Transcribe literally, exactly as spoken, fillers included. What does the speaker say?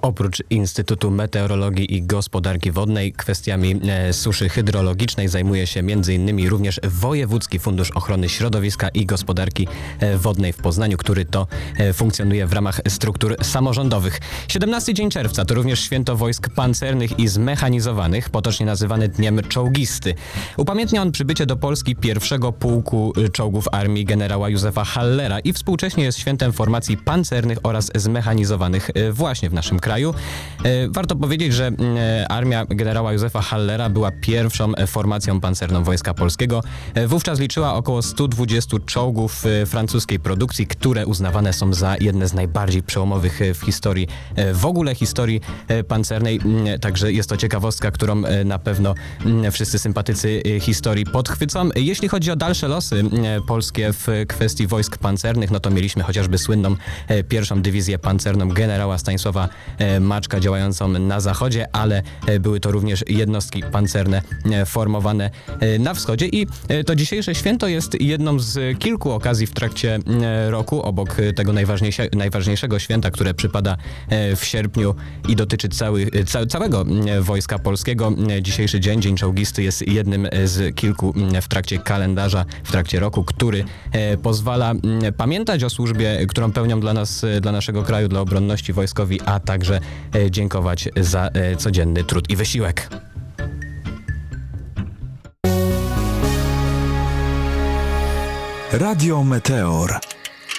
Oprócz Instytutu Meteorologii i Gospodarki Wodnej kwestiami e, suszy hydrologicznej zajmuje się między innymi również Wojewódzki Fundusz Ochrony Środowiska i Gospodarki e, Wodnej w Poznaniu, który to e, funkcjonuje w ramach struktur samorządowych. siedemnasty dzień czerwca to również święto wojsk pancernych i zmechanizowanych, potocznie nazywany Dniem Czołgisty. Upamiętnia on przybycie do Polski pierwszego pułku czołgów armii generała Józefa Hallera i współcześnie jest świętem formacji pancernych oraz zmechanizowanych e, właśnie w naszym kraju. Warto powiedzieć, że armia generała Józefa Hallera była pierwszą formacją pancerną Wojska Polskiego. Wówczas liczyła około stu dwudziestu czołgów francuskiej produkcji, które uznawane są za jedne z najbardziej przełomowych w historii, w ogóle historii pancernej. Także jest to ciekawostka, którą na pewno wszyscy sympatycy historii podchwycą. Jeśli chodzi o dalsze losy polskie w kwestii wojsk pancernych, no to mieliśmy chociażby słynną pierwszą dywizję pancerną generała Stanisława Maczka działającą na zachodzie, ale były to również jednostki pancerne formowane na wschodzie i to dzisiejsze święto jest jedną z kilku okazji w trakcie roku, obok tego najważniejsze, najważniejszego święta, które przypada w sierpniu i dotyczy cały, ca, całego Wojska Polskiego. Dzisiejszy dzień, Dzień Czołgisty, jest jednym z kilku w trakcie kalendarza, w trakcie roku, który pozwala pamiętać o służbie, którą pełnią dla nas, dla naszego kraju, dla obronności wojskowi, a także dziękować za codzienny trud i wysiłek. Radio Meteor.